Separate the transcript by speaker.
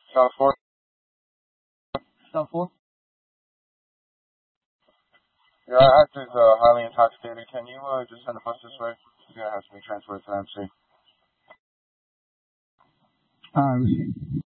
Speaker 1: South 4.
Speaker 2: South 4?
Speaker 1: Your actor is highly intoxicated. Can you just send a bus this way? He's going to have to be transferred to MC.
Speaker 2: Alright,